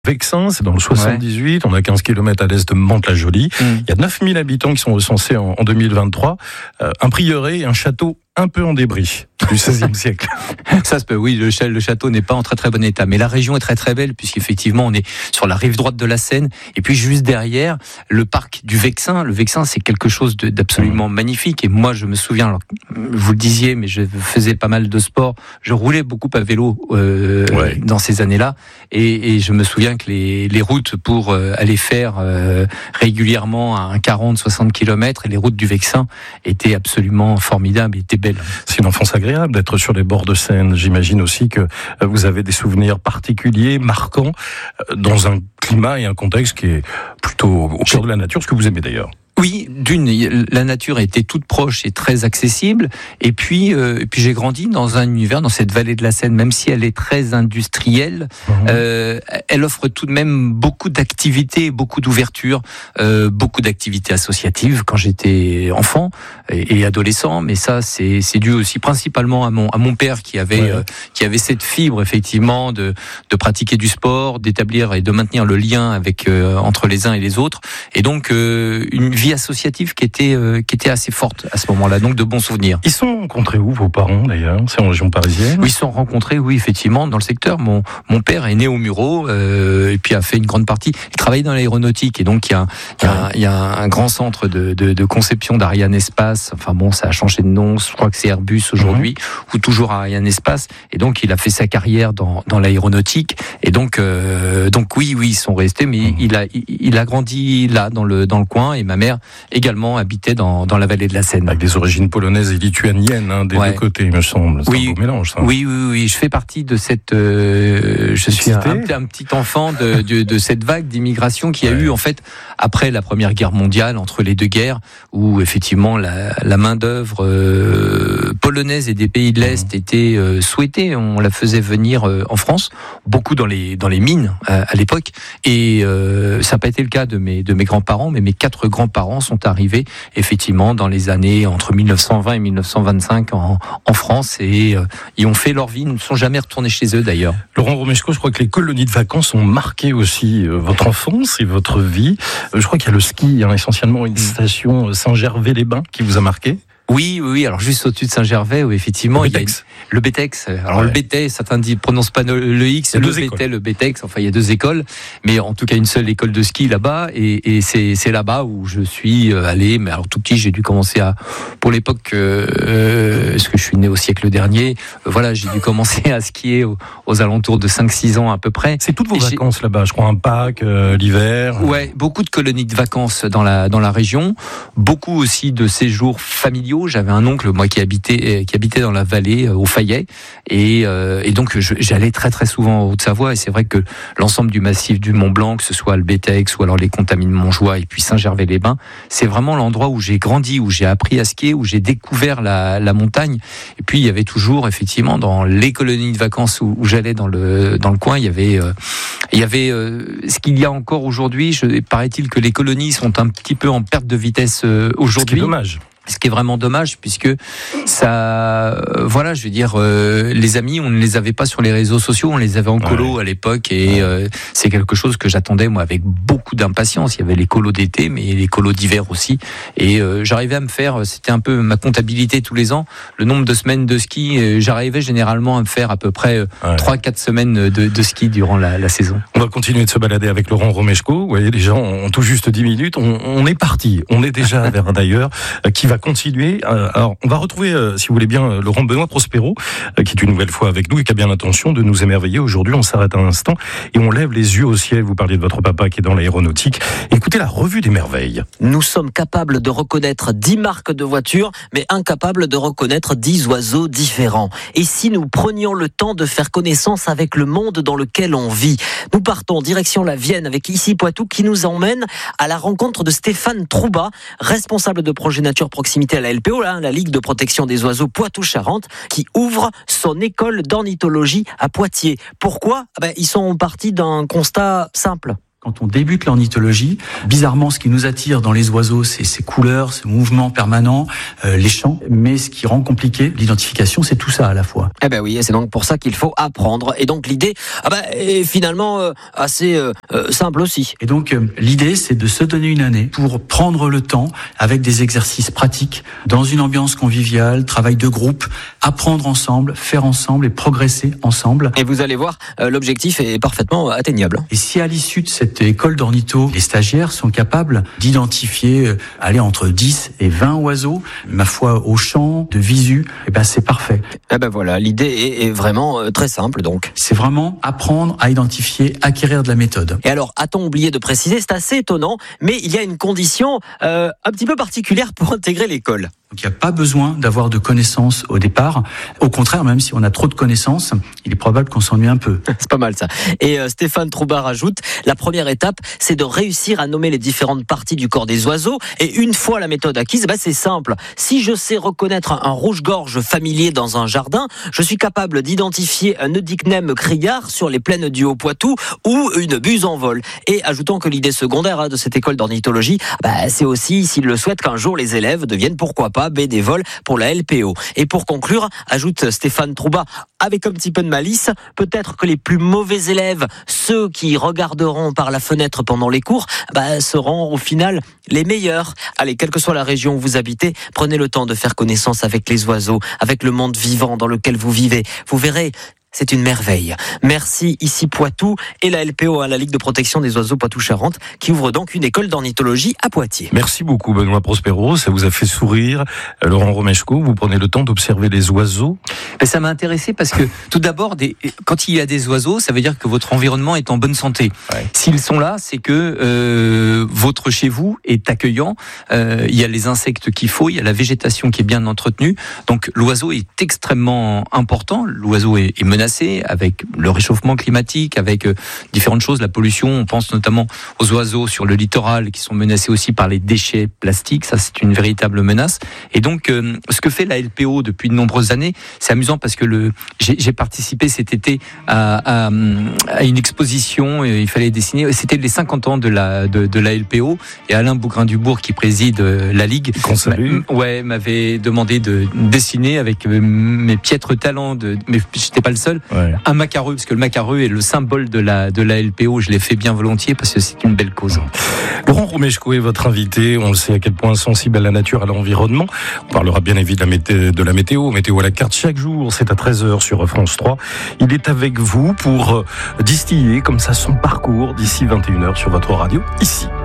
Vexin, c'est dans le 78, on a 15 km à l'est de Mantes-la-Jolie. Il y a 9000 habitants qui sont recensés en 2023. Un prieuré et un château un peu en débris du XVIe siècle. Ça se peut, oui, le château n'est pas en très très bon état, mais la région est très très belle puisqu'effectivement on est sur la rive droite de la Seine et puis juste derrière le parc du Vexin. Le Vexin, c'est quelque chose d'absolument magnifique et moi je me souviens, alors, vous le disiez, mais je faisais pas mal de sport, je roulais beaucoup à vélo dans ces années-là et je me souviens que les routes pour aller faire régulièrement un 40-60 km et les routes du Vexin étaient absolument formidables, étaient belles. C'est une enfance agréable d'être sur les bords de Seine. J'imagine aussi que vous avez des souvenirs particuliers, marquants, dans un climat et un contexte qui est plutôt au cœur de la nature, ce que vous aimez d'ailleurs. Oui, la nature était toute proche et très accessible. Et puis j'ai grandi dans un univers, dans cette vallée de la Seine, même si elle est très industrielle, elle offre tout de même beaucoup d'activités, beaucoup d'ouverture, beaucoup d'activités associatives quand j'étais enfant et adolescent. Mais ça, c'est dû aussi principalement à mon père qui avait cette fibre effectivement de pratiquer du sport, d'établir et de maintenir le lien avec entre les uns et les autres. Et donc une vie associative qui était assez forte à ce moment-là, donc de bons souvenirs. Ils sont rencontrés où, vos parents d'ailleurs? C'est en région parisienne? Oui, ils sont rencontrés, oui, effectivement, dans le secteur. Mon père est né au Mureau et puis a fait une grande partie. Il travaillait dans l'aéronautique et donc il y a un grand centre de conception d'Ariane Espace. Enfin bon, ça a changé de nom. Je crois que c'est Airbus aujourd'hui ou toujours Ariane Espace. Et donc il a fait sa carrière dans l'aéronautique. Et donc oui, ils sont restés, mais il a grandi là dans le coin et ma mère également habitait dans la vallée de la Seine. Avec des origines polonaises et lituaniennes, des deux côtés, il me semble. C'est un beau mélange, ça. Oui. Je fais partie de cette. Je suis un petit enfant de cette vague d'immigration qui a eu en fait après la Première Guerre mondiale, entre les deux guerres, où effectivement la main d'œuvre polonaise et des pays de l'Est était souhaitée. On la faisait venir en France, beaucoup dans les mines à l'époque, et ça n'a pas été le cas de mes grands-parents, mais mes 4 grands-parents sont arrivés effectivement dans les années entre 1920 et 1925 en France et ils ont fait leur vie, ils ne sont jamais retournés chez eux d'ailleurs. Laurent Romeshko, je crois que les colonies de vacances ont marqué aussi votre enfance et votre vie. Je crois qu'il y a le ski, essentiellement une station Saint-Gervais-les-Bains qui vous a marqué. Oui. Alors juste au-dessus de Saint-Gervais, où effectivement il y a le BTEX. Alors le BT, certains ne prononcent pas le X, le BT, le BTEX. Enfin, il y a 2 écoles, mais en tout cas une seule école de ski là-bas. Et c'est là-bas où je suis allé. Mais alors tout petit, j'ai dû commencer pour l'époque, parce que je suis né au siècle dernier. J'ai dû commencer à skier aux alentours de 5-6 ans à peu près. C'est toutes vos vacances là-bas, je crois, un Pâques, l'hiver. Ouais, beaucoup de colonies de vacances dans la région, beaucoup aussi de séjours familiaux. J'avais un oncle, moi, qui habitait dans la vallée, au Fayet, et donc j'allais très très souvent en Haute-Savoie, et c'est vrai que l'ensemble du massif du Mont-Blanc, que ce soit le BTEX ou alors les Contamines Montjoie et puis Saint-Gervais-les-Bains, c'est vraiment l'endroit où j'ai grandi, où j'ai appris à skier, où j'ai découvert la montagne. Et puis il y avait toujours, effectivement, dans les colonies de vacances où j'allais dans le coin, il y avait ce qu'il y a encore aujourd'hui. Paraît-il que les colonies sont un petit peu en perte de vitesse aujourd'hui. C'est dommage. Ce qui est vraiment dommage, puisque ça, je veux dire, les amis, on ne les avait pas sur les réseaux sociaux, on les avait en colo à l'époque, et c'est quelque chose que j'attendais moi avec beaucoup d'impatience. Il y avait les colos d'été, mais les colos d'hiver aussi, et j'arrivais à me faire, c'était un peu ma comptabilité tous les ans, le nombre de semaines de ski. J'arrivais généralement à me faire à peu près 3-4 semaines de ski durant la saison. On va continuer de se balader avec Laurent Romeshko. Vous voyez, les gens ont tout juste 10 minutes. On est parti. On est déjà vers d'ailleurs qui va continuer. Alors, on va retrouver, si vous voulez bien, Laurent Benoît Prospero, qui est une nouvelle fois avec nous et qui a bien l'intention de nous émerveiller. Aujourd'hui, on s'arrête un instant et on lève les yeux au ciel. Vous parliez de votre papa qui est dans l'aéronautique. Écoutez la revue des merveilles. Nous sommes capables de reconnaître 10 marques de voitures, mais incapables de reconnaître 10 oiseaux différents. Et si nous prenions le temps de faire connaissance avec le monde dans lequel on vit? Nous partons direction la Vienne avec Ici Poitou qui nous emmène à la rencontre de Stéphane Trouba, responsable de projet nature proximité à la LPO, la Ligue de protection des oiseaux Poitou-Charentes, qui ouvre son école d'ornithologie à Poitiers. Pourquoi ? Ils sont partis d'un constat simple. Quand on débute l'ornithologie, bizarrement, ce qui nous attire dans les oiseaux, c'est ces couleurs, ce mouvement permanent, les chants. Mais ce qui rend compliqué l'identification, c'est tout ça à la fois. Eh ben oui, c'est donc pour ça qu'il faut apprendre. Et donc l'idée, est finalement assez simple aussi. Et donc l'idée, c'est de se donner une année pour prendre le temps, avec des exercices pratiques, dans une ambiance conviviale, travail de groupe, apprendre ensemble, faire ensemble et progresser ensemble. Et vous allez voir, l'objectif est parfaitement atteignable. Et si à l'issue de cette école d'ornitho, les stagiaires sont capables d'identifier entre 10 et 20 oiseaux, ma foi, au chant, de visu, c'est parfait. Eh ben voilà, l'idée est vraiment très simple donc. C'est vraiment apprendre à identifier, acquérir de la méthode. Et alors, a-t-on oublié de préciser, c'est assez étonnant, mais il y a une condition un petit peu particulière pour intégrer l'école. Donc il n'y a pas besoin d'avoir de connaissances au départ. Au contraire, même si on a trop de connaissances, il est probable qu'on s'ennuie un peu. C'est pas mal ça. Et Stéphane Trouba rajoute, la première étape, c'est de réussir à nommer les différentes parties du corps des oiseaux. Et une fois la méthode acquise, c'est simple. Si je sais reconnaître un rouge-gorge familier dans un jardin, je suis capable d'identifier un Eudicnem criard sur les plaines du Haut-Poitou ou une buse en vol. Et ajoutons que l'idée secondaire de cette école d'ornithologie, c'est aussi, s'ils le souhaitent, qu'un jour les élèves deviennent, pourquoi pas, bénévoles pour la LPO. Et pour conclure, ajoute Stéphane Trouba, avec un petit peu de malice, peut-être que les plus mauvais élèves, ceux qui regarderont par la fenêtre pendant les cours, seront au final les meilleurs. Allez, quelle que soit la région où vous habitez, prenez le temps de faire connaissance avec les oiseaux, avec le monde vivant dans lequel vous vivez. Vous verrez, c'est une merveille. Merci ici Poitou et la LPO, la Ligue de protection des oiseaux Poitou-Charentes, qui ouvre donc une école d'ornithologie à Poitiers. Merci beaucoup Benoît Prospero, ça vous a fait sourire. Laurent Romeshko, vous prenez le temps d'observer les oiseaux? Ça m'a intéressé parce que tout d'abord, quand il y a des oiseaux, ça veut dire que votre environnement est en bonne santé. Ouais. S'ils sont là, c'est que votre chez vous est accueillant. Il y a les insectes qu'il faut, il y a la végétation qui est bien entretenue. Donc l'oiseau est extrêmement important. L'oiseau est menacé avec le réchauffement climatique, avec différentes choses, la pollution. On pense notamment aux oiseaux sur le littoral qui sont menacés aussi par les déchets plastiques. Ça, c'est une véritable menace. Et donc, ce que fait la LPO depuis de nombreuses années, c'est amusant parce que j'ai participé cet été à une exposition. Il fallait dessiner. C'était les 50 ans de la LPO. Et Alain Bougrain-Dubourg, qui préside la Ligue, m'avait demandé de dessiner avec mes piètres talents. Mais j'étais pas le seul. Ouais. Un macareux, parce que le macareux est le symbole de la LPO. Je l'ai fait bien volontiers parce que c'est une belle cause. Laurent Romeshko est votre invité. On le sait à quel point sensible à la nature, à l'environnement. On parlera bien évidemment de la météo à la carte chaque jour. C'est à 13h sur France 3. Il est avec vous pour distiller comme ça son parcours d'ici 21h sur votre radio, ici.